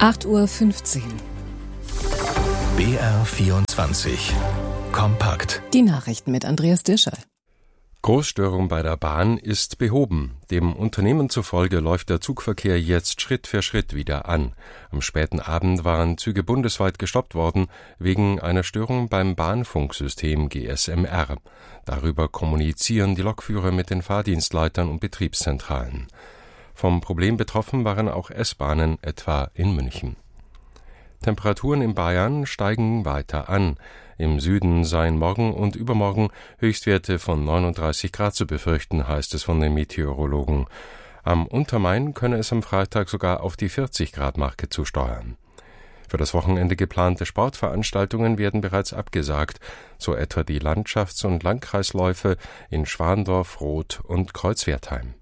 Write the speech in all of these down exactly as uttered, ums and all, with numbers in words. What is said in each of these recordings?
acht Uhr fünfzehn. B R vierundzwanzig. Kompakt. Die Nachrichten mit Andreas Discher. Großstörung bei der Bahn ist behoben. Dem Unternehmen zufolge läuft der Zugverkehr jetzt Schritt für Schritt wieder an. Am späten Abend waren Züge bundesweit gestoppt worden, wegen einer Störung beim Bahnfunksystem G S M R. Darüber kommunizieren die Lokführer mit den Fahrdienstleitern und Betriebszentralen. Vom Problem betroffen waren auch S-Bahnen, etwa in München. Temperaturen in Bayern steigen weiter an. Im Süden seien morgen und übermorgen Höchstwerte von neununddreißig Grad zu befürchten, heißt es von den Meteorologen. Am Untermain könne es am Freitag sogar auf die vierzig Grad Marke zusteuern. Für das Wochenende geplante Sportveranstaltungen werden bereits abgesagt, so etwa die Landschafts- und Landkreisläufe in Schwandorf, Roth und Kreuzwertheim.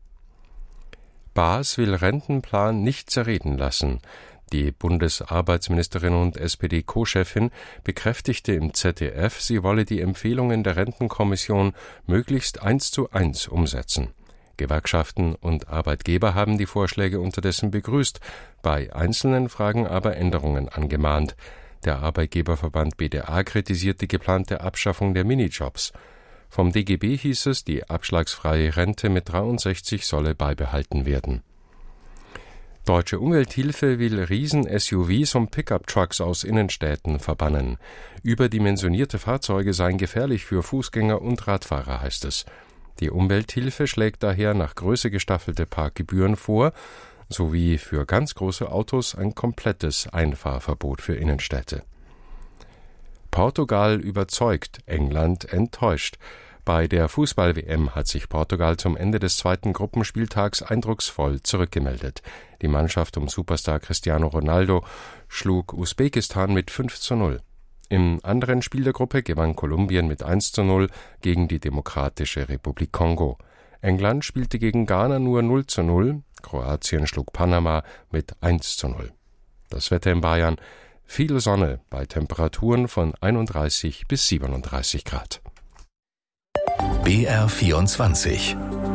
Baas will Rentenplan nicht zerreden lassen. Die Bundesarbeitsministerin und S P D-Co-Chefin bekräftigte im Z D F, sie wolle die Empfehlungen der Rentenkommission möglichst eins zu eins umsetzen. Gewerkschaften und Arbeitgeber haben die Vorschläge unterdessen begrüßt, bei einzelnen Fragen aber Änderungen angemahnt. Der Arbeitgeberverband B D A kritisiert die geplante Abschaffung der Minijobs. Vom D G B hieß es, die abschlagsfreie Rente mit dreiundsechzig solle beibehalten werden. Deutsche Umwelthilfe will Riesen-S U Vs und Pickup-Trucks aus Innenstädten verbannen. Überdimensionierte Fahrzeuge seien gefährlich für Fußgänger und Radfahrer, heißt es. Die Umwelthilfe schlägt daher nach Größe gestaffelte Parkgebühren vor, sowie für ganz große Autos ein komplettes Einfahrverbot für Innenstädte. Portugal überzeugt, England enttäuscht. Bei der Fußball-W M hat sich Portugal zum Ende des zweiten Gruppenspieltags eindrucksvoll zurückgemeldet. Die Mannschaft um Superstar Cristiano Ronaldo schlug Usbekistan mit fünf zu null. Im anderen Spiel der Gruppe gewann Kolumbien mit eins zu null gegen die Demokratische Republik Kongo. England spielte gegen Ghana nur null zu null, Kroatien schlug Panama mit eins zu null. Das Wetter in Bayern: viel Sonne bei Temperaturen von einunddreißig bis siebenunddreißig Grad. B R vierundzwanzig.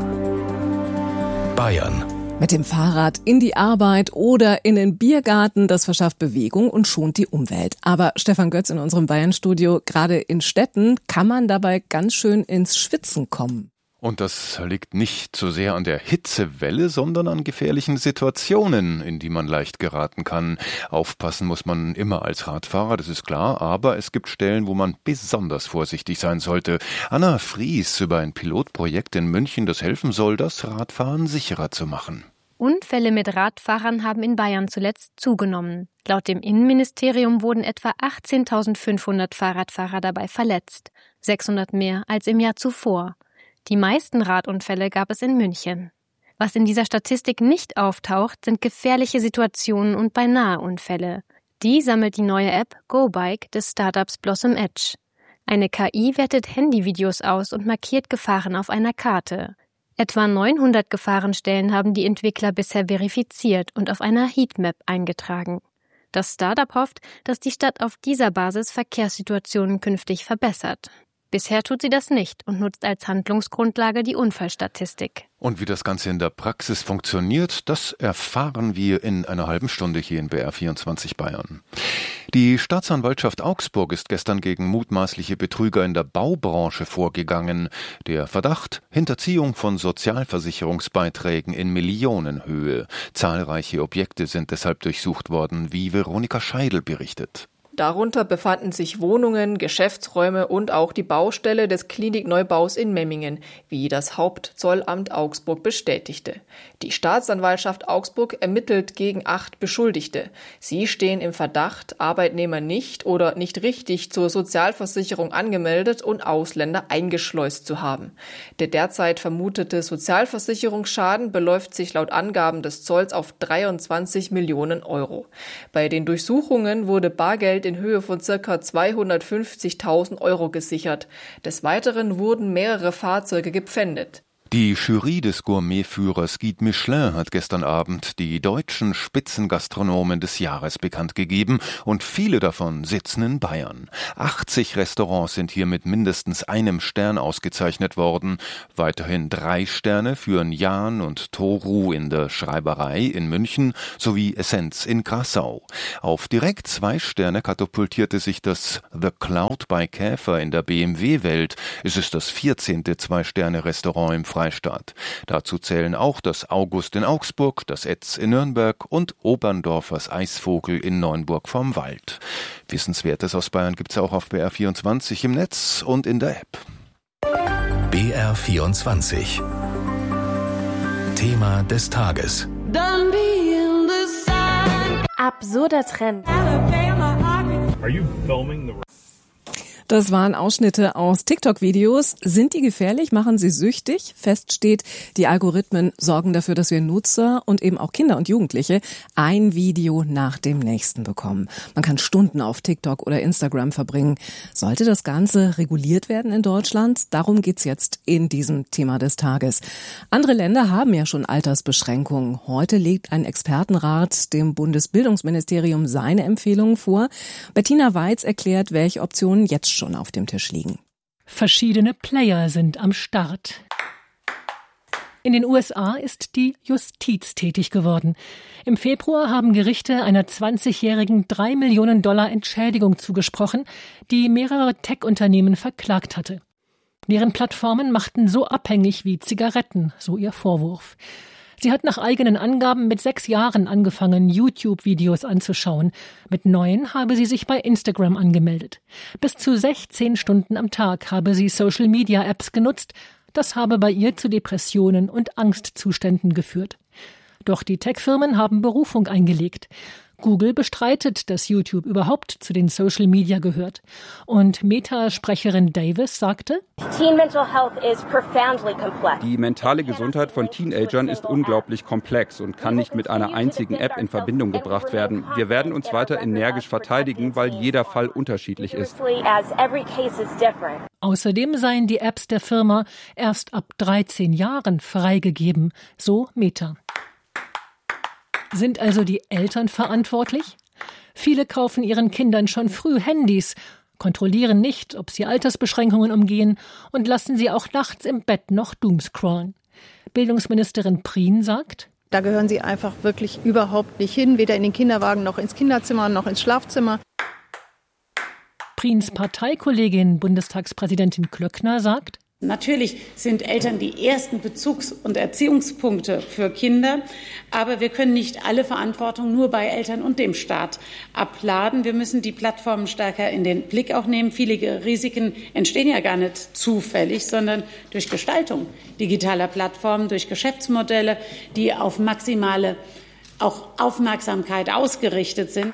Bayern. Mit dem Fahrrad in die Arbeit oder in den Biergarten, das verschafft Bewegung und schont die Umwelt. Aber Stefan Götz in unserem Bayern-Studio, gerade in Städten kann man dabei ganz schön ins Schwitzen kommen. Und das liegt nicht so sehr an der Hitzewelle, sondern an gefährlichen Situationen, in die man leicht geraten kann. Aufpassen muss man immer als Radfahrer, das ist klar, aber es gibt Stellen, wo man besonders vorsichtig sein sollte. Anna Fries über ein Pilotprojekt in München, das helfen soll, das Radfahren sicherer zu machen. Unfälle mit Radfahrern haben in Bayern zuletzt zugenommen. Laut dem Innenministerium wurden etwa achtzehntausendfünfhundert Fahrradfahrer dabei verletzt, sechshundert mehr als im Jahr zuvor. Die meisten Radunfälle gab es in München. Was in dieser Statistik nicht auftaucht, sind gefährliche Situationen und Beinahe-Unfälle. Die sammelt die neue App GoBike des Startups Blossom Edge. Eine K I wertet Handyvideos aus und markiert Gefahren auf einer Karte. Etwa neunhundert Gefahrenstellen haben die Entwickler bisher verifiziert und auf einer Heatmap eingetragen. Das Startup hofft, dass die Stadt auf dieser Basis Verkehrssituationen künftig verbessert. Bisher tut sie das nicht und nutzt als Handlungsgrundlage die Unfallstatistik. Und wie das Ganze in der Praxis funktioniert, das erfahren wir in einer halben Stunde hier in B R vierundzwanzig Bayern. Die Staatsanwaltschaft Augsburg ist gestern gegen mutmaßliche Betrüger in der Baubranche vorgegangen. Der Verdacht: Hinterziehung von Sozialversicherungsbeiträgen in Millionenhöhe. Zahlreiche Objekte sind deshalb durchsucht worden, wie Veronika Scheidel berichtet. Darunter befanden sich Wohnungen, Geschäftsräume und auch die Baustelle des Klinikneubaus in Memmingen, wie das Hauptzollamt Augsburg bestätigte. Die Staatsanwaltschaft Augsburg ermittelt gegen acht Beschuldigte. Sie stehen im Verdacht, Arbeitnehmer nicht oder nicht richtig zur Sozialversicherung angemeldet und Ausländer eingeschleust zu haben. Der derzeit vermutete Sozialversicherungsschaden beläuft sich laut Angaben des Zolls auf dreiundzwanzig Millionen Euro. Bei den Durchsuchungen wurde Bargeld in Höhe von ca. zweihundertfünfzigtausend Euro gesichert. Des Weiteren wurden mehrere Fahrzeuge gepfändet. Die Jury des Gourmetführers Guide Michelin hat gestern Abend die deutschen Spitzengastronomen des Jahres bekannt gegeben und viele davon sitzen in Bayern. achtzig Restaurants sind hier mit mindestens einem Stern ausgezeichnet worden. Weiterhin drei Sterne führen Jahn und Toru in der Schreiberei in München sowie Essenz in Krassau. Auf direkt zwei Sterne katapultierte sich das The Cloud bei Käfer in der B M W-Welt. Es ist das vierzehnte Zwei-Sterne-Restaurant im Freistaat. Dazu zählen auch das August in Augsburg, das Etz in Nürnberg und Oberndorfers Eisvogel in Neunburg vom Wald. Wissenswertes aus Bayern gibt's auch auf B R vierundzwanzig im Netz und in der App. B R vierundzwanzig. Thema des Tages. Absurder Trend. Are you filming the Das waren Ausschnitte aus TikTok-Videos. Sind die gefährlich? Machen sie süchtig? Fest steht, die Algorithmen sorgen dafür, dass wir Nutzer und eben auch Kinder und Jugendliche ein Video nach dem nächsten bekommen. Man kann Stunden auf TikTok oder Instagram verbringen. Sollte das Ganze reguliert werden in Deutschland? Darum geht's jetzt in diesem Thema des Tages. Andere Länder haben ja schon Altersbeschränkungen. Heute legt ein Expertenrat dem Bundesbildungsministerium seine Empfehlungen vor. Bettina Weiz erklärt, welche Optionen jetzt schon auf dem Tisch liegen. Verschiedene Player sind am Start. In den U S A ist die Justiz tätig geworden. Im Februar haben Gerichte einer zwanzigjährigen drei Millionen Dollar Entschädigung zugesprochen, die mehrere Tech-Unternehmen verklagt hatte. Deren Plattformen machten so abhängig wie Zigaretten, so ihr Vorwurf. Sie hat nach eigenen Angaben mit sechs Jahren angefangen, YouTube-Videos anzuschauen. Mit neun habe sie sich bei Instagram angemeldet. Bis zu sechzehn Stunden am Tag habe sie Social-Media-Apps genutzt. Das habe bei ihr zu Depressionen und Angstzuständen geführt. Doch die Tech-Firmen haben Berufung eingelegt. Google bestreitet, dass YouTube überhaupt zu den Social Media gehört. Und Meta-Sprecherin Davis sagte: Die mentale Gesundheit von Teenagern ist unglaublich komplex und kann nicht mit einer einzigen App in Verbindung gebracht werden. Wir werden uns weiter energisch verteidigen, weil jeder Fall unterschiedlich ist. Außerdem seien die Apps der Firma erst ab dreizehn Jahren freigegeben, so Meta. Sind also die Eltern verantwortlich? Viele kaufen ihren Kindern schon früh Handys, kontrollieren nicht, ob sie Altersbeschränkungen umgehen und lassen sie auch nachts im Bett noch doomscrollen. Bildungsministerin Prien sagt: Da gehören sie einfach wirklich überhaupt nicht hin, weder in den Kinderwagen noch ins Kinderzimmer noch ins Schlafzimmer. Priens Parteikollegin, Bundestagspräsidentin Klöckner, sagt: Natürlich sind Eltern die ersten Bezugs- und Erziehungspunkte für Kinder, aber wir können nicht alle Verantwortung nur bei Eltern und dem Staat abladen. Wir müssen die Plattformen stärker in den Blick auch nehmen. Viele Risiken entstehen ja gar nicht zufällig, sondern durch Gestaltung digitaler Plattformen, durch Geschäftsmodelle, die auf maximale auch Aufmerksamkeit ausgerichtet sind.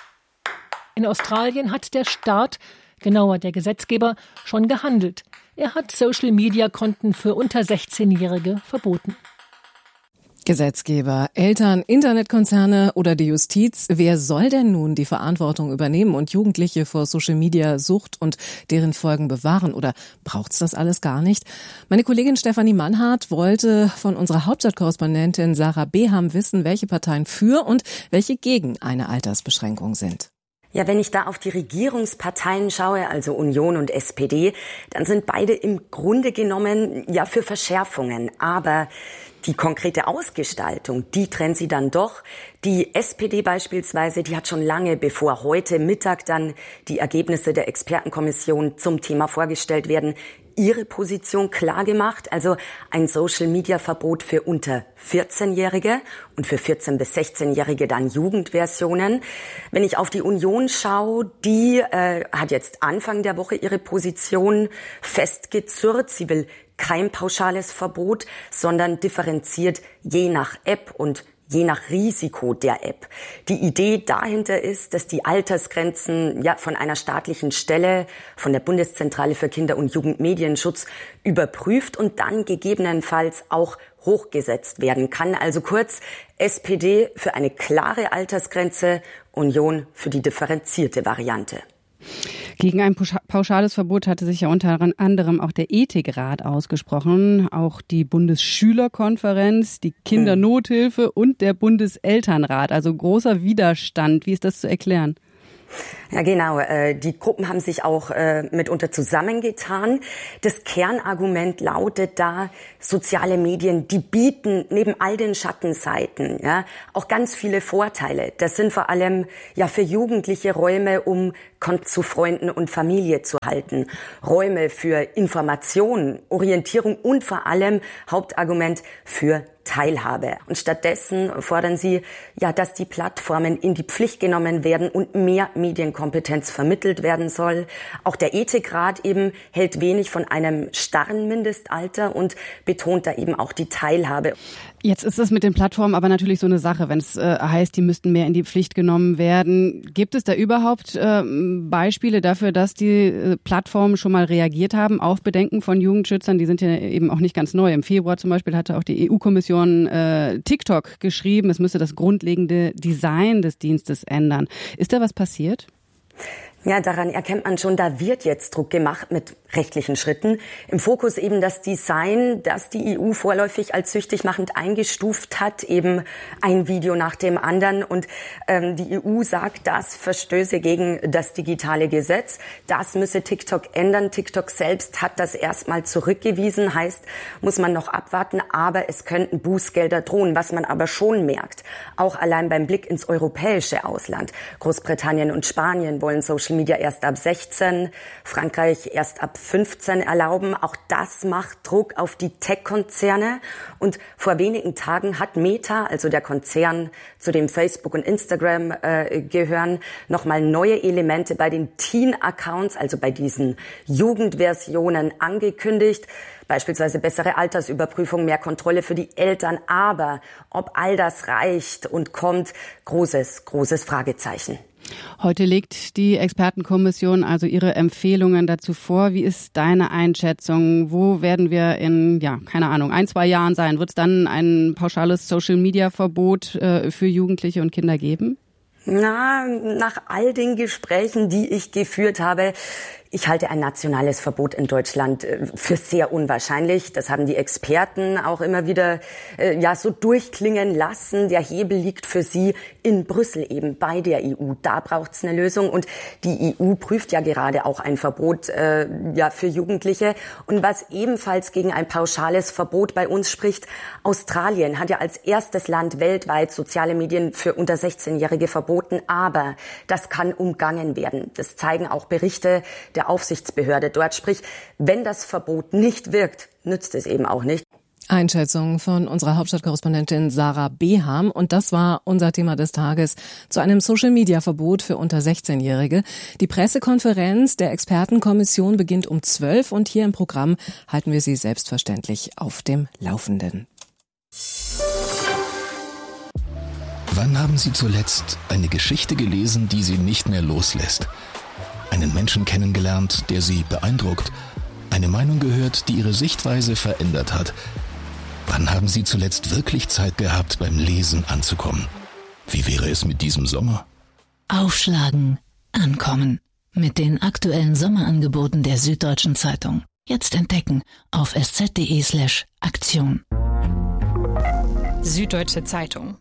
In Australien hat der Staat, genauer der Gesetzgeber, schon gehandelt. Er hat Social-Media-Konten für unter sechzehnjährige verboten. Gesetzgeber, Eltern, Internetkonzerne oder die Justiz. Wer soll denn nun die Verantwortung übernehmen und Jugendliche vor Social-Media-Sucht und deren Folgen bewahren? Oder braucht's das alles gar nicht? Meine Kollegin Stefanie Mannhardt wollte von unserer Hauptstadtkorrespondentin Sarah Beham wissen, welche Parteien für und welche gegen eine Altersbeschränkung sind. Ja, wenn ich da auf die Regierungsparteien schaue, also Union und S P D, dann sind beide im Grunde genommen ja für Verschärfungen. Aber die konkrete Ausgestaltung, die trennt sie dann doch. Die S P D beispielsweise, die hat schon lange, bevor heute Mittag dann die Ergebnisse der Expertenkommission zum Thema vorgestellt werden, ihre Position klar gemacht, also ein Social-Media-Verbot für unter vierzehnjährige und für vierzehn- bis sechzehnjährige dann Jugendversionen. Wenn ich auf die Union schaue, die äh, hat jetzt Anfang der Woche ihre Position festgezurrt. Sie will kein pauschales Verbot, sondern differenziert je nach App und je nach Risiko der App. Die Idee dahinter ist, dass die Altersgrenzen ja von einer staatlichen Stelle, von der Bundeszentrale für Kinder- und Jugendmedienschutz überprüft und dann gegebenenfalls auch hochgesetzt werden kann. Also kurz, S P D für eine klare Altersgrenze, Union für die differenzierte Variante. Gegen ein pauschales Verbot hatte sich ja unter anderem auch der Ethikrat ausgesprochen, auch die Bundesschülerkonferenz, die Kindernothilfe und der Bundeselternrat. Also großer Widerstand. Wie ist das zu erklären? Ja, genau. Die Gruppen haben sich auch mitunter zusammengetan. Das Kernargument lautet da, soziale Medien, die bieten neben all den Schattenseiten ja auch ganz viele Vorteile. Das sind vor allem ja für Jugendliche Räume, um Kontakt zu Freunden und Familie zu halten. Räume für Information, Orientierung und vor allem Hauptargument für Teilhabe. Und stattdessen fordern sie, ja, dass die Plattformen in die Pflicht genommen werden und mehr Medienkompetenz vermittelt werden soll. Auch der Ethikrat eben hält wenig von einem starren Mindestalter und betont da eben auch die Teilhabe. Jetzt ist es mit den Plattformen aber natürlich so eine Sache, wenn es äh, heißt, die müssten mehr in die Pflicht genommen werden. Gibt es da überhaupt äh, Beispiele dafür, dass die äh, Plattformen schon mal reagiert haben auf Bedenken von Jugendschützern? Die sind ja eben auch nicht ganz neu. Im Februar zum Beispiel hatte auch die E U-Kommission äh, TikTok geschrieben, es müsse das grundlegende Design des Dienstes ändern. Ist da was passiert? Ja, daran erkennt man schon, da wird jetzt Druck gemacht mit rechtlichen Schritten. Im Fokus eben das Design, das die E U vorläufig als süchtig machend eingestuft hat, eben ein Video nach dem anderen. Und ähm, die E U sagt, das verstöße gegen das digitale Gesetz. Das müsse TikTok ändern. TikTok selbst hat das erstmal zurückgewiesen, heißt, muss man noch abwarten. Aber es könnten Bußgelder drohen, was man aber schon merkt. Auch allein beim Blick ins europäische Ausland. Großbritannien und Spanien wollen Social Media erst ab sechzehn, Frankreich erst ab fünfzehn erlauben. Auch das macht Druck auf die Tech-Konzerne. Und vor wenigen Tagen hat Meta, also der Konzern, zu dem Facebook und Instagram äh, gehören, nochmal neue Elemente bei den Teen-Accounts, also bei diesen Jugendversionen angekündigt. Beispielsweise bessere Altersüberprüfung, mehr Kontrolle für die Eltern. Aber ob all das reicht und kommt, großes, großes Fragezeichen. Heute legt die Expertenkommission also ihre Empfehlungen dazu vor. Wie ist deine Einschätzung? Wo werden wir in, ja, keine Ahnung, ein, zwei Jahren sein? Wird es dann ein pauschales Social-Media-Verbot äh, für Jugendliche und Kinder geben? Na, nach all den Gesprächen, die ich geführt habe, ich halte ein nationales Verbot in Deutschland für sehr unwahrscheinlich. Das haben die Experten auch immer wieder äh, ja so durchklingen lassen. Der Hebel liegt für sie in Brüssel eben bei der E U. Da braucht's eine Lösung und die E U prüft ja gerade auch ein Verbot äh, ja für Jugendliche. Und was ebenfalls gegen ein pauschales Verbot bei uns spricht, Australien hat ja als erstes Land weltweit soziale Medien für unter sechzehnjährige verboten. Aber das kann umgangen werden. Das zeigen auch Berichte der Aufsichtsbehörde dort. Sprich, wenn das Verbot nicht wirkt, nützt es eben auch nicht. Einschätzung von unserer Hauptstadtkorrespondentin Sarah Beham. Und das war unser Thema des Tages zu einem Social-Media-Verbot für unter sechzehnjährige. Die Pressekonferenz der Expertenkommission beginnt um zwölf und hier im Programm halten wir Sie selbstverständlich auf dem Laufenden. Wann haben Sie zuletzt eine Geschichte gelesen, die Sie nicht mehr loslässt? Einen Menschen kennengelernt, der Sie beeindruckt? Eine Meinung gehört, die Ihre Sichtweise verändert hat? Wann haben Sie zuletzt wirklich Zeit gehabt, beim Lesen anzukommen? Wie wäre es mit diesem Sommer? Aufschlagen, ankommen. Mit den aktuellen Sommerangeboten der Süddeutschen Zeitung. Jetzt entdecken auf sz.de slash Aktion. Süddeutsche Zeitung.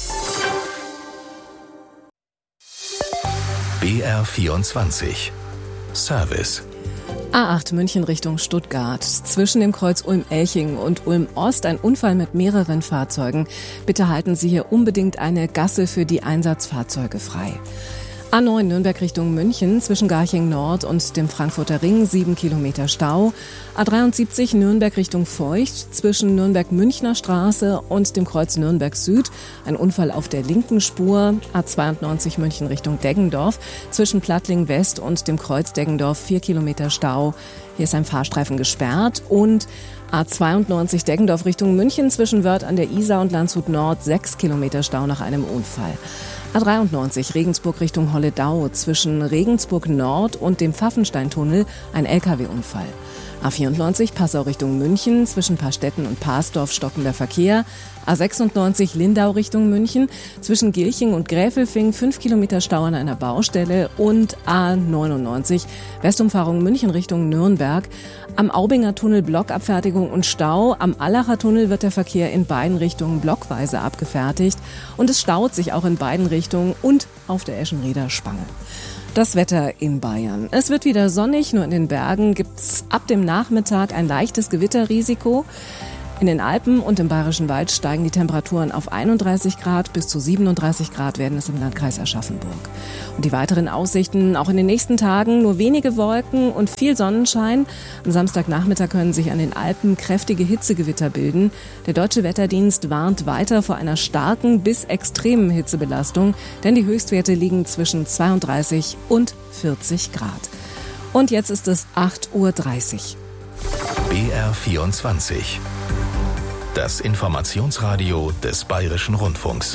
B R vierundzwanzig. Service. A acht München Richtung Stuttgart. Zwischen dem Kreuz Ulm-Elching und Ulm-Ost ein Unfall mit mehreren Fahrzeugen. Bitte halten Sie hier unbedingt eine Gasse für die Einsatzfahrzeuge frei. A neun Nürnberg Richtung München zwischen Garching Nord und dem Frankfurter Ring sieben Kilometer Stau. A dreiundsiebzig Nürnberg Richtung Feucht zwischen Nürnberg-Münchner Straße und dem Kreuz Nürnberg Süd. Ein Unfall auf der linken Spur. A zweiundneunzig München Richtung Deggendorf zwischen Plattling West und dem Kreuz Deggendorf vier Kilometer Stau. Hier ist ein Fahrstreifen gesperrt. Und A zweiundneunzig Deggendorf Richtung München zwischen Wörth an der Isar und Landshut Nord sechs Kilometer Stau nach einem Unfall. A dreiundneunzig Regensburg Richtung Holledau zwischen Regensburg Nord und dem Pfaffensteintunnel ein L K W-Unfall. A vierundneunzig Passau Richtung München, zwischen Paarstetten und Parsdorf stockender Verkehr. A sechsundneunzig Lindau Richtung München, zwischen Gilching und Gräfelfing fünf Kilometer Stau an einer Baustelle. Und A neunundneunzig Westumfahrung München Richtung Nürnberg. Am Aubinger Tunnel Blockabfertigung und Stau. Am Allacher Tunnel wird der Verkehr in beiden Richtungen blockweise abgefertigt. Und es staut sich auch in beiden Richtungen und auf der Eschenrieder Spange. Das Wetter in Bayern. Es wird wieder sonnig, nur in den Bergen gibt's ab dem Nachmittag ein leichtes Gewitterrisiko. In den Alpen und im Bayerischen Wald steigen die Temperaturen auf einunddreißig Grad, bis zu siebenunddreißig Grad werden es im Landkreis Aschaffenburg. Und die weiteren Aussichten, auch in den nächsten Tagen nur wenige Wolken und viel Sonnenschein. Am Samstagnachmittag können sich an den Alpen kräftige Hitzegewitter bilden. Der Deutsche Wetterdienst warnt weiter vor einer starken bis extremen Hitzebelastung, denn die Höchstwerte liegen zwischen zweiunddreißig und vierzig Grad. Und jetzt ist es acht Uhr dreißig. B R vierundzwanzig. Das Informationsradio des Bayerischen Rundfunks.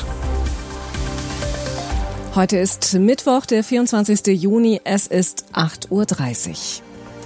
Heute ist Mittwoch, der vierundzwanzigster Juni. Es ist acht Uhr dreißig.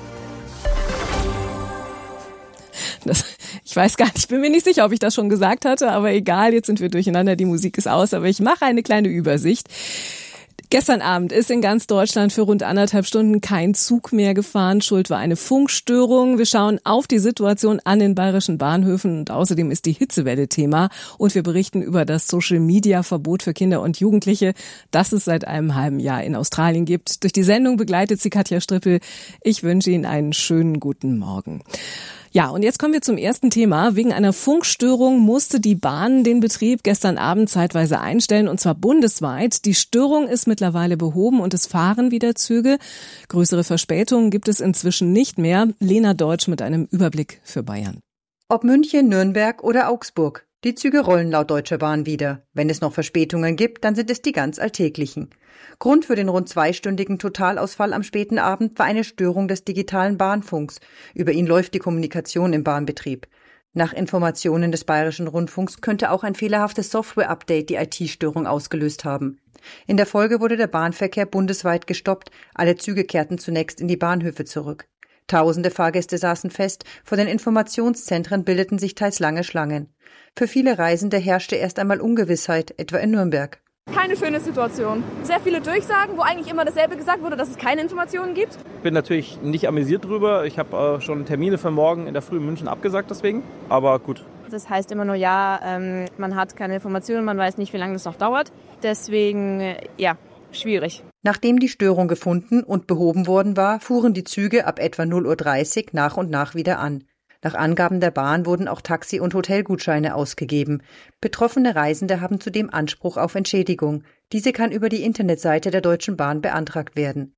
Das, ich weiß gar nicht, ich bin mir nicht sicher, ob ich das schon gesagt hatte, aber egal, jetzt sind wir durcheinander, die Musik ist aus, aber ich mache eine kleine Übersicht. Gestern Abend ist in ganz Deutschland für rund anderthalb Stunden kein Zug mehr gefahren. Schuld war eine Funkstörung. Wir schauen auf die Situation an den bayerischen Bahnhöfen und außerdem ist die Hitzewelle Thema. Und wir berichten über das Social-Media-Verbot für Kinder und Jugendliche, das es seit einem halben Jahr in Australien gibt. Durch die Sendung begleitet sie Katja Strippel. Ich wünsche Ihnen einen schönen guten Morgen. Ja, und jetzt kommen wir zum ersten Thema. Wegen einer Funkstörung musste die Bahn den Betrieb gestern Abend zeitweise einstellen, und zwar bundesweit. Die Störung ist mittlerweile behoben und es fahren wieder Züge. Größere Verspätungen gibt es inzwischen nicht mehr. Lena Deutsch mit einem Überblick für Bayern. Ob München, Nürnberg oder Augsburg, die Züge rollen laut Deutscher Bahn wieder. Wenn es noch Verspätungen gibt, dann sind es die ganz alltäglichen. Grund für den rund zweistündigen Totalausfall am späten Abend war eine Störung des digitalen Bahnfunks. Über ihn läuft die Kommunikation im Bahnbetrieb. Nach Informationen des Bayerischen Rundfunks könnte auch ein fehlerhaftes Software-Update die I T-Störung ausgelöst haben. In der Folge wurde der Bahnverkehr bundesweit gestoppt. Alle Züge kehrten zunächst in die Bahnhöfe zurück. Tausende Fahrgäste saßen fest, vor den Informationszentren bildeten sich teils lange Schlangen. Für viele Reisende herrschte erst einmal Ungewissheit, etwa in Nürnberg. Keine schöne Situation. Sehr viele Durchsagen, wo eigentlich immer dasselbe gesagt wurde, dass es keine Informationen gibt. Ich bin natürlich nicht amüsiert drüber. Ich habe äh, schon Termine für morgen in der Früh in München abgesagt deswegen. Aber gut. Das heißt immer nur, ja, ähm, man hat keine Informationen, man weiß nicht, wie lange das noch dauert. Deswegen, äh, ja, schwierig. Nachdem die Störung gefunden und behoben worden war, fuhren die Züge ab etwa null Uhr dreißig nach und nach wieder an. Nach Angaben der Bahn wurden auch Taxi- und Hotelgutscheine ausgegeben. Betroffene Reisende haben zudem Anspruch auf Entschädigung. Diese kann über die Internetseite der Deutschen Bahn beantragt werden.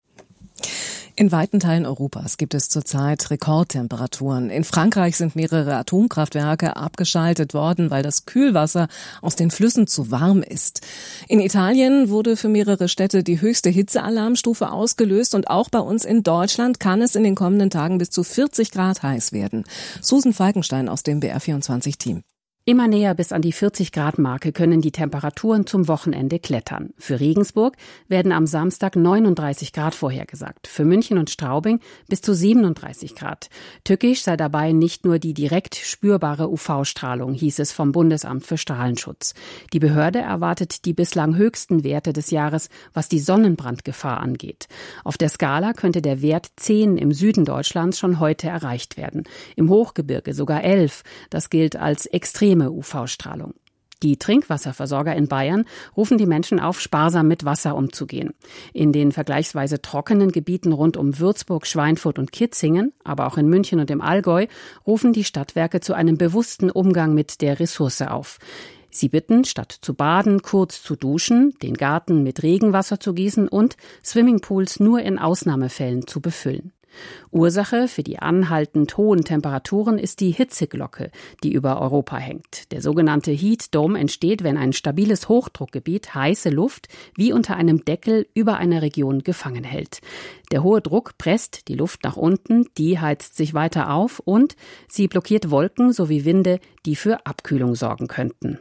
In weiten Teilen Europas gibt es zurzeit Rekordtemperaturen. In Frankreich sind mehrere Atomkraftwerke abgeschaltet worden, weil das Kühlwasser aus den Flüssen zu warm ist. In Italien wurde für mehrere Städte die höchste Hitzealarmstufe ausgelöst und auch bei uns in Deutschland kann es in den kommenden Tagen bis zu vierzig Grad heiß werden. Susan Falkenstein aus dem B R vierundzwanzig-Team. Immer näher bis an die vierzig Grad Marke können die Temperaturen zum Wochenende klettern. Für Regensburg werden am Samstag neununddreißig Grad vorhergesagt. Für München und Straubing bis zu siebenunddreißig Grad. Tückisch sei dabei nicht nur die direkt spürbare U V-Strahlung, hieß es vom Bundesamt für Strahlenschutz. Die Behörde erwartet die bislang höchsten Werte des Jahres, was die Sonnenbrandgefahr angeht. Auf der Skala könnte der Wert zehn im Süden Deutschlands schon heute erreicht werden. Im Hochgebirge sogar elf. Das gilt als extrem U V-Strahlung. Die Trinkwasserversorger in Bayern rufen die Menschen auf, sparsam mit Wasser umzugehen. In den vergleichsweise trockenen Gebieten rund um Würzburg, Schweinfurt und Kitzingen, aber auch in München und im Allgäu, rufen die Stadtwerke zu einem bewussten Umgang mit der Ressource auf. Sie bitten, statt zu baden, kurz zu duschen, den Garten mit Regenwasser zu gießen und Swimmingpools nur in Ausnahmefällen zu befüllen. Ursache für die anhaltend hohen Temperaturen ist die Hitzeglocke, die über Europa hängt. Der sogenannte Heat Dome entsteht, wenn ein stabiles Hochdruckgebiet heiße Luft wie unter einem Deckel über einer Region gefangen hält. Der hohe Druck presst die Luft nach unten, die heizt sich weiter auf und sie blockiert Wolken sowie Winde, die für Abkühlung sorgen könnten.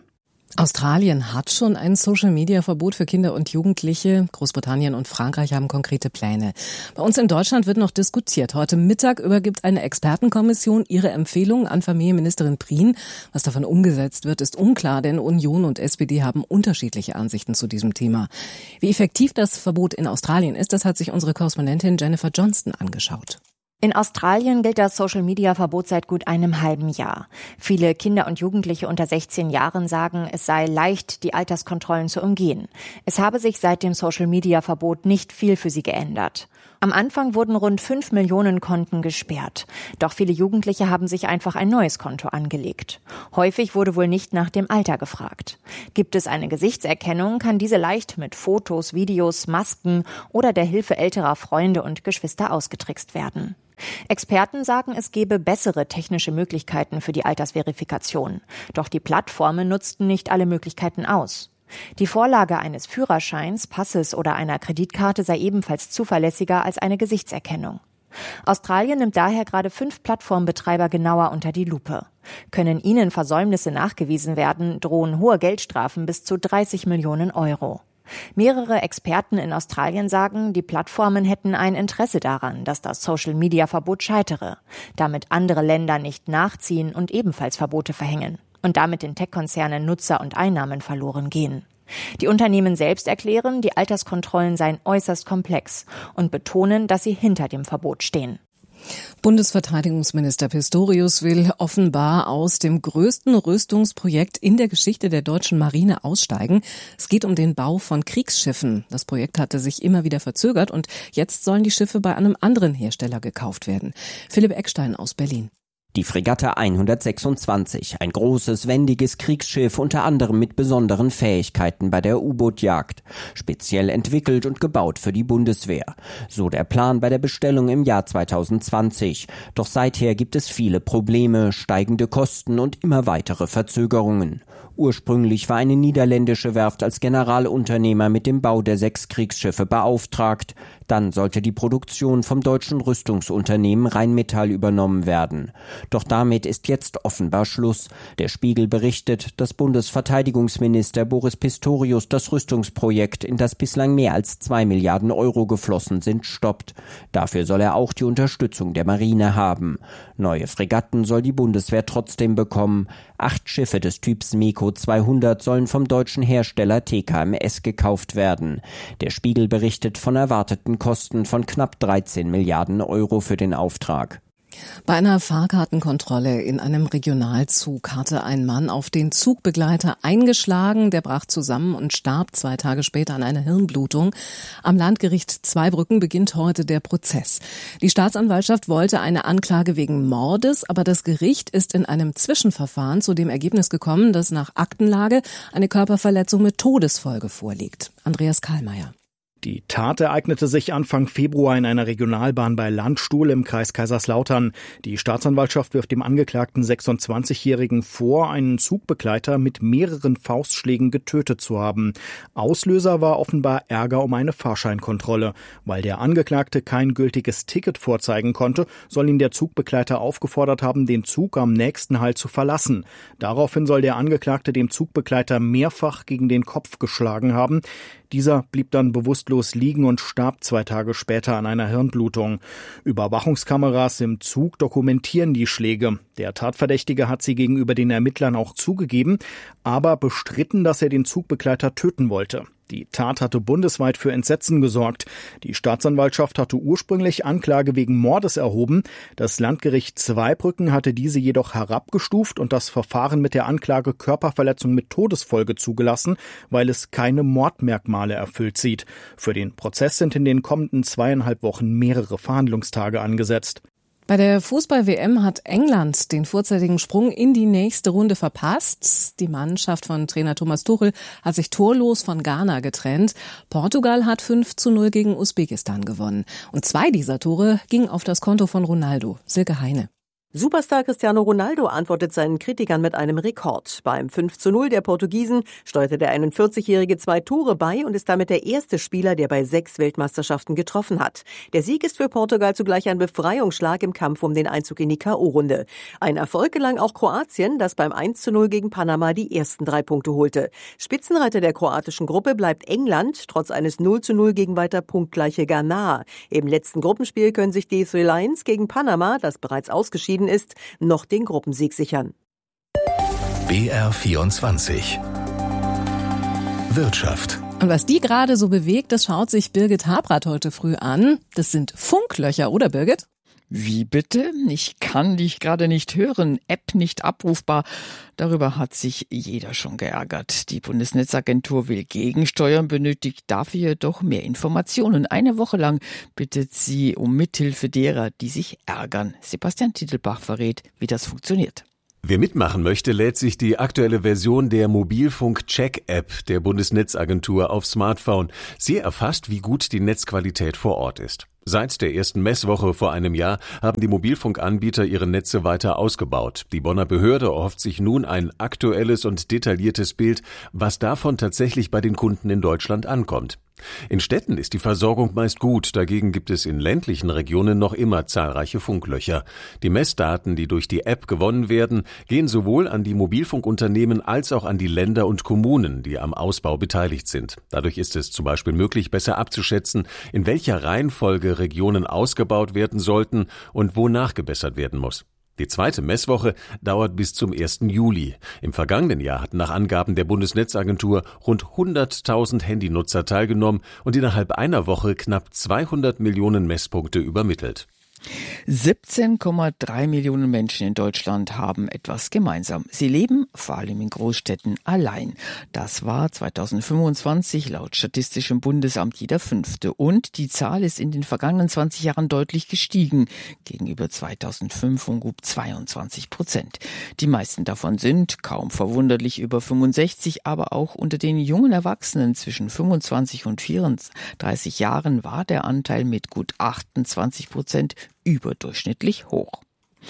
Australien hat schon ein Social-Media-Verbot für Kinder und Jugendliche. Großbritannien und Frankreich haben konkrete Pläne. Bei uns in Deutschland wird noch diskutiert. Heute Mittag übergibt eine Expertenkommission ihre Empfehlungen an Familienministerin Prien. Was davon umgesetzt wird, ist unklar, denn Union und S P D haben unterschiedliche Ansichten zu diesem Thema. Wie effektiv das Verbot in Australien ist, das hat sich unsere Korrespondentin Jennifer Johnston angeschaut. In Australien gilt das Social-Media-Verbot seit gut einem halben Jahr. Viele Kinder und Jugendliche unter sechzehn Jahren sagen, es sei leicht, die Alterskontrollen zu umgehen. Es habe sich seit dem Social-Media-Verbot nicht viel für sie geändert. Am Anfang wurden rund fünf Millionen Konten gesperrt. Doch viele Jugendliche haben sich einfach ein neues Konto angelegt. Häufig wurde wohl nicht nach dem Alter gefragt. Gibt es eine Gesichtserkennung, kann diese leicht mit Fotos, Videos, Masken oder der Hilfe älterer Freunde und Geschwister ausgetrickst werden. Experten sagen, es gebe bessere technische Möglichkeiten für die Altersverifikation. Doch die Plattformen nutzten nicht alle Möglichkeiten aus. Die Vorlage eines Führerscheins, Passes oder einer Kreditkarte sei ebenfalls zuverlässiger als eine Gesichtserkennung. Australien nimmt daher gerade fünf Plattformbetreiber genauer unter die Lupe. Können ihnen Versäumnisse nachgewiesen werden, drohen hohe Geldstrafen bis zu dreißig Millionen Euro. Mehrere Experten in Australien sagen, die Plattformen hätten ein Interesse daran, dass das Social-Media-Verbot scheitere, damit andere Länder nicht nachziehen und ebenfalls Verbote verhängen und damit den Tech-Konzernen Nutzer und Einnahmen verloren gehen. Die Unternehmen selbst erklären, die Alterskontrollen seien äußerst komplex und betonen, dass sie hinter dem Verbot stehen. Bundesverteidigungsminister Pistorius will offenbar aus dem größten Rüstungsprojekt in der Geschichte der deutschen Marine aussteigen. Es geht um den Bau von Kriegsschiffen. Das Projekt hatte sich immer wieder verzögert und jetzt sollen die Schiffe bei einem anderen Hersteller gekauft werden. Philipp Eckstein aus Berlin. Die Fregatte hundertsechsundzwanzig, ein großes, wendiges Kriegsschiff, unter anderem mit besonderen Fähigkeiten bei der U-Boot-Jagd. Speziell entwickelt und gebaut für die Bundeswehr. So der Plan bei der Bestellung im Jahr zweitausendzwanzig. Doch seither gibt es viele Probleme, steigende Kosten und immer weitere Verzögerungen. Ursprünglich war eine niederländische Werft als Generalunternehmer mit dem Bau der sechs Kriegsschiffe beauftragt. Dann sollte die Produktion vom deutschen Rüstungsunternehmen Rheinmetall übernommen werden. Doch damit ist jetzt offenbar Schluss. Der Spiegel berichtet, dass Bundesverteidigungsminister Boris Pistorius das Rüstungsprojekt, in das bislang mehr als zwei Milliarden Euro geflossen sind, stoppt. Dafür soll er auch die Unterstützung der Marine haben. Neue Fregatten soll die Bundeswehr trotzdem bekommen. Acht Schiffe des Typs MEKO zweihundert sollen vom deutschen Hersteller T K M S gekauft werden. Der Spiegel berichtet von erwarteten Kosten von knapp dreizehn Milliarden Euro für den Auftrag. Bei einer Fahrkartenkontrolle in einem Regionalzug hatte ein Mann auf den Zugbegleiter eingeschlagen. Der brach zusammen und starb zwei Tage später an einer Hirnblutung. Am Landgericht Zweibrücken beginnt heute der Prozess. Die Staatsanwaltschaft wollte eine Anklage wegen Mordes, aber das Gericht ist in einem Zwischenverfahren zu dem Ergebnis gekommen, dass nach Aktenlage eine Körperverletzung mit Todesfolge vorliegt. Andreas Karlmeier. Die Tat ereignete sich Anfang Februar in einer Regionalbahn bei Landstuhl im Kreis Kaiserslautern. Die Staatsanwaltschaft wirft dem angeklagten sechsundzwanzigjährigen vor, einen Zugbegleiter mit mehreren Faustschlägen getötet zu haben. Auslöser war offenbar Ärger um eine Fahrscheinkontrolle. Weil der Angeklagte kein gültiges Ticket vorzeigen konnte, soll ihn der Zugbegleiter aufgefordert haben, den Zug am nächsten Halt zu verlassen. Daraufhin soll der Angeklagte dem Zugbegleiter mehrfach gegen den Kopf geschlagen haben. Dieser blieb dann bewusstlos liegen und starb zwei Tage später an einer Hirnblutung. Überwachungskameras im Zug dokumentieren die Schläge. Der Tatverdächtige hat sie gegenüber den Ermittlern auch zugegeben, aber bestritten, dass er den Zugbegleiter töten wollte. Die Tat hatte bundesweit für Entsetzen gesorgt. Die Staatsanwaltschaft hatte ursprünglich Anklage wegen Mordes erhoben. Das Landgericht Zweibrücken hatte diese jedoch herabgestuft und das Verfahren mit der Anklage Körperverletzung mit Todesfolge zugelassen, weil es keine Mordmerkmale erfüllt sieht. Für den Prozess sind in den kommenden zweieinhalb Wochen mehrere Verhandlungstage angesetzt. Bei der Fußball-W M hat England den vorzeitigen Sprung in die nächste Runde verpasst. Die Mannschaft von Trainer Thomas Tuchel hat sich torlos von Ghana getrennt. Portugal hat fünf zu null gegen Usbekistan gewonnen. Und zwei dieser Tore gingen auf das Konto von Ronaldo. Silke Heine. Superstar Cristiano Ronaldo antwortet seinen Kritikern mit einem Rekord. Beim fünf zu null der Portugiesen steuerte der einundvierzigjährige zwei Tore bei und ist damit der erste Spieler, der bei sechs Weltmeisterschaften getroffen hat. Der Sieg ist für Portugal zugleich ein Befreiungsschlag im Kampf um den Einzug in die K O-Runde. Ein Erfolg gelang auch Kroatien, das beim eins zu null gegen Panama die ersten drei Punkte holte. Spitzenreiter der kroatischen Gruppe bleibt England, trotz eines null zu null gegen weiter punktgleiche Ghana. Im letzten Gruppenspiel können sich die Three Lions gegen Panama, das bereits ausgeschieden ist, noch den Gruppensieg sichern. B R vierundzwanzig Wirtschaft. Und was die gerade so bewegt, das schaut sich Birgit Habrath heute früh an. Das sind Funklöcher, oder Birgit? Wie bitte? Ich kann dich gerade nicht hören. App nicht abrufbar. Darüber hat sich jeder schon geärgert. Die Bundesnetzagentur will gegensteuern, benötigt dafür jedoch mehr Informationen. Eine Woche lang bittet sie um Mithilfe derer, die sich ärgern. Sebastian Titelbach verrät, wie das funktioniert. Wer mitmachen möchte, lädt sich die aktuelle Version der Mobilfunk-Check-App der Bundesnetzagentur auf Smartphone. Sie erfasst, wie gut die Netzqualität vor Ort ist. Seit der ersten Messwoche vor einem Jahr haben die Mobilfunkanbieter ihre Netze weiter ausgebaut. Die Bonner Behörde erhofft sich nun ein aktuelles und detailliertes Bild, was davon tatsächlich bei den Kunden in Deutschland ankommt. In Städten ist die Versorgung meist gut, dagegen gibt es in ländlichen Regionen noch immer zahlreiche Funklöcher. Die Messdaten, die durch die App gewonnen werden, gehen sowohl an die Mobilfunkunternehmen als auch an die Länder und Kommunen, die am Ausbau beteiligt sind. Dadurch ist es zum Beispiel möglich, besser abzuschätzen, in welcher Reihenfolge Regionen ausgebaut werden sollten und wo nachgebessert werden muss. Die zweite Messwoche dauert bis zum ersten Juli. Im vergangenen Jahr hatten nach Angaben der Bundesnetzagentur rund hunderttausend Handynutzer teilgenommen und innerhalb einer Woche knapp zweihundert Millionen Messpunkte übermittelt. siebzehn Komma drei Millionen Menschen in Deutschland haben etwas gemeinsam. Sie leben, vor allem in Großstädten, allein. Das war zweitausendfünfundzwanzig laut Statistischem Bundesamt jeder Fünfte. Und die Zahl ist in den vergangenen zwanzig Jahren deutlich gestiegen, gegenüber zweitausendfünf um gut zweiundzwanzig Prozent. Die meisten davon sind, kaum verwunderlich, über fünfundsechzig, aber auch unter den jungen Erwachsenen zwischen fünfundzwanzig und vierunddreißig Jahren war der Anteil mit gut achtundzwanzig Prozent überdurchschnittlich hoch.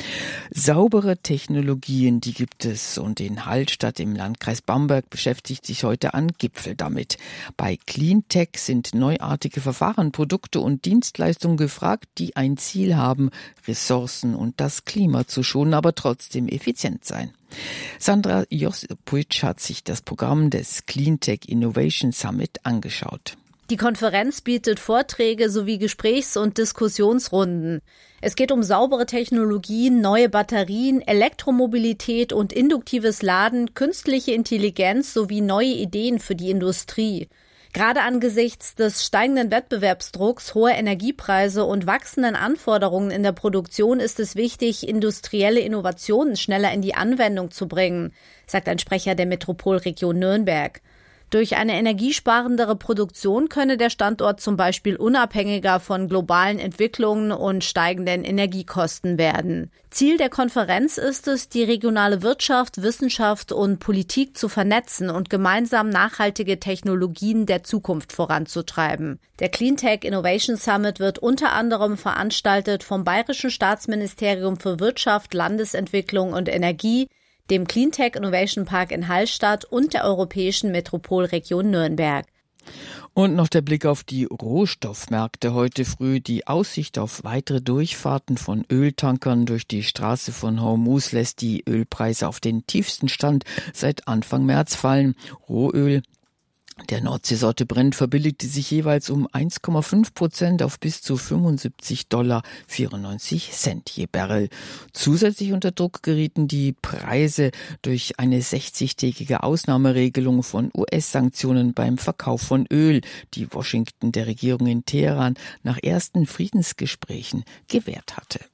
Saubere Technologien, die gibt es, und in Hallstatt im Landkreis Bamberg beschäftigt sich heute ein Gipfel damit. Bei Cleantech sind neuartige Verfahren, Produkte und Dienstleistungen gefragt, die ein Ziel haben, Ressourcen und das Klima zu schonen, aber trotzdem effizient sein. Sandra Josipowitsch hat sich das Programm des Cleantech Innovation Summit angeschaut. Die Konferenz bietet Vorträge sowie Gesprächs- und Diskussionsrunden. Es geht um saubere Technologien, neue Batterien, Elektromobilität und induktives Laden, künstliche Intelligenz sowie neue Ideen für die Industrie. Gerade angesichts des steigenden Wettbewerbsdrucks, hoher Energiepreise und wachsenden Anforderungen in der Produktion ist es wichtig, industrielle Innovationen schneller in die Anwendung zu bringen, sagt ein Sprecher der Metropolregion Nürnberg. Durch eine energiesparendere Produktion könne der Standort zum Beispiel unabhängiger von globalen Entwicklungen und steigenden Energiekosten werden. Ziel der Konferenz ist es, die regionale Wirtschaft, Wissenschaft und Politik zu vernetzen und gemeinsam nachhaltige Technologien der Zukunft voranzutreiben. Der Cleantech Innovation Summit wird unter anderem veranstaltet vom Bayerischen Staatsministerium für Wirtschaft, Landesentwicklung und Energie, dem Cleantech Innovation Park in Hallstatt und der Europäischen Metropolregion Nürnberg. Und noch der Blick auf die Rohstoffmärkte heute früh. Die Aussicht auf weitere Durchfahrten von Öltankern durch die Straße von Hormuz lässt die Ölpreise auf den tiefsten Stand seit Anfang März fallen. Rohöl der Nordseesorte Brent verbilligte sich jeweils um eins Komma fünf Prozent auf bis zu fünfundsiebzig Dollar vierundneunzig Cent je Barrel. Zusätzlich unter Druck gerieten die Preise durch eine sechzigtägige Ausnahmeregelung von U S-Sanktionen beim Verkauf von Öl, die Washington der Regierung in Teheran nach ersten Friedensgesprächen gewährt hatte.